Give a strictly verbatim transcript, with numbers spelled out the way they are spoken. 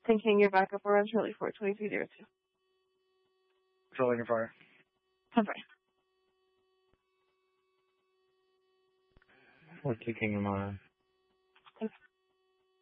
Thinking your backup around Charlie four twenty-three zero two. Controlling your fire. I'm fine. We're taking him on.